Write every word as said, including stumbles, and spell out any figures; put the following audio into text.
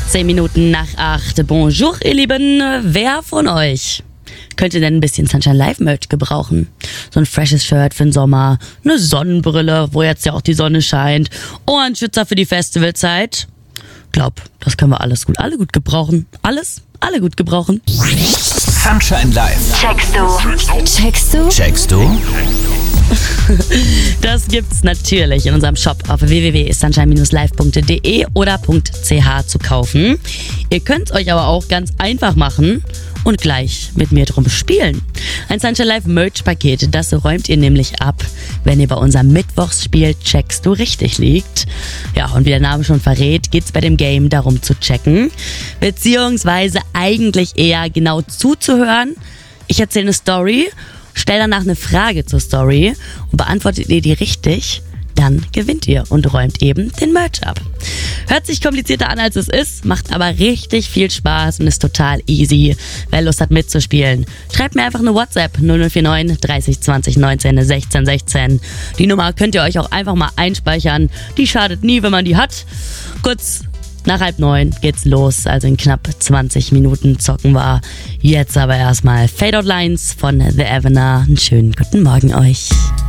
achtzehn Minuten nach acht. Bonjour, ihr Lieben. Wer von euch könnte denn ein bisschen Sunshine Live Merch gebrauchen? So ein freshes Shirt für den Sommer, eine Sonnenbrille, wo jetzt ja auch die Sonne scheint, Ohrenschützer für die Festivalzeit. Glaub, das können wir alles gut, alle gut gebrauchen. Alles, alle gut gebrauchen. Sunshine Live. Checkst du? Checkst du? Checkst du? Das gibt's natürlich in unserem Shop auf w w w punkt sunshine live punkt d e oder .ch zu kaufen. Ihr könnt euch aber auch ganz einfach machen und gleich mit mir drum spielen. Ein Sunshine Live Merch Paket, das räumt ihr nämlich ab, wenn ihr bei unserem Mittwochsspiel Checkst du richtig liegt. Ja, und wie der Name schon verrät, geht's bei dem Game darum zu checken, beziehungsweise eigentlich eher genau zuzuhören. Ich erzähle eine Story, stell danach eine Frage zur Story und beantwortet ihr die richtig, dann gewinnt ihr und räumt eben den Merch ab. Hört sich komplizierter an, als es ist, macht aber richtig viel Spaß und ist total easy. Wer Lust hat mitzuspielen, schreibt mir einfach eine WhatsApp null null vier neun dreißig zwanzig neunzehn sechzehn sechzehn. Die Nummer könnt ihr euch auch einfach mal einspeichern. Die schadet nie, wenn man die hat. Kurz nach halb neun geht's los, also in knapp zwanzig Minuten zocken wir. Jetzt aber erstmal Fade Out Lines von The Evener. Einen schönen guten Morgen euch.